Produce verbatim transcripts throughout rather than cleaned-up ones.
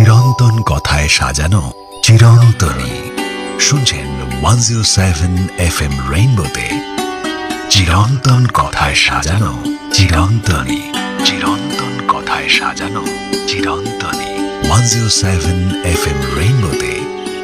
চিরন্তন কথায় সাজানো চিরন্তনী। শুনছেন one zero seven F M রেইনবোতে চিরন্তন কথায় সাজানো চিরন্তনী। চিরন্তন কথায় সাজানো চিরন্তনী। One zero seven F M রেইনবোতে।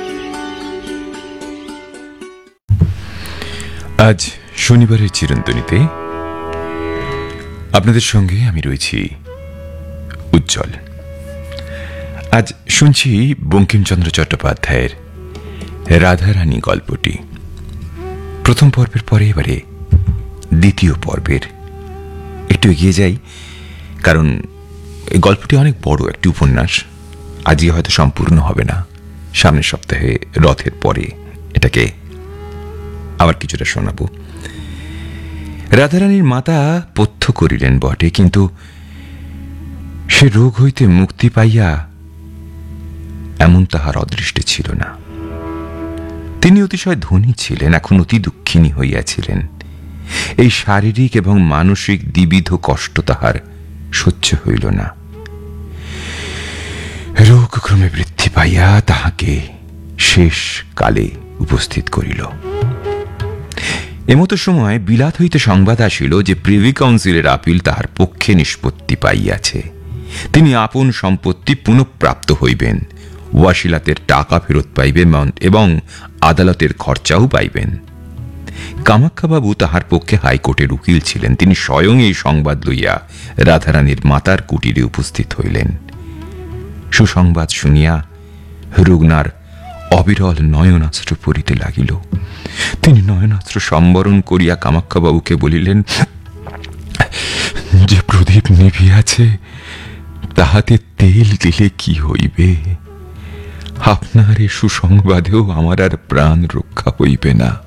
আজ শনিবারের চিরন্তনীতে আপনাদের সঙ্গে আমি রয়েছি উজ্জ্বল। আজ শুনছি বঙ্কিমচন্দ্র চট্টোপাধ্যায়ের রাধারানী গল্পটি। প্রথম পর্বের পরে এবারে দ্বিতীয় পর্বের একটু এগিয়ে যাই, কারণ এই গল্পটি অনেক বড় একটি উপন্যাস। আজই হয়তো সম্পূর্ণ হবে না, সামনের সপ্তাহে রথের পরে এটাকে আবার কিছুটা শোনাব। রাধারানীর মাতা পথ্য করিলেন বটে, কিন্তু সে রোগ হইতে মুক্তি পাইয়া এমন তাহার অদৃষ্টে ছিল না। তিনি অতিশয় ধনী ছিলেন, এখন অতি দুঃখিনী হইয়াছিলেন। এই শারীরিক এবং মানসিক দ্বিবিধ কষ্ট তাহার সহ্য হইল না। রোগ ক্রমে বৃদ্ধি পাইয়া তাহাকে শেষ কালে উপস্থিত করিল। এমতো সময় বিলাত হইতে সংবাদ আসিল যে প্রিভি কাউন্সিলের আপিল তাহার পক্ষে নিষ্পত্তি পাইয়াছে। তিনি আপন সম্পত্তি পুনঃপ্রাপ্ত হইবেন, ওয়াসিলাতের টাকা ফেরত পাইবেন এবং আদালতের খরচাও পাইবেন। কামাখ্যাবাবু তাহার পক্ষে হাইকোর্টের উকিল ছিলেন। তিনি স্বয়ং এই সংবাদ লইয়া রাধারানীর মাতার কুটিরে উপস্থিত হইলেন। সুসংবাদ শুনিয়া রুগ্নার অবিরল নয়নাস্ত্র পড়িতে লাগিল। তিনি নয়নাস্ত্র সম্বরণ করিয়া কামাখ্যাবাবুকে বলিলেন, যে প্রদীপ নিভিয়াছে তাহাতে তেল দিলে কি হইবে? আপনার এ সুসংবাদেও আমার আর প্রাণ রক্ষা হইবে না।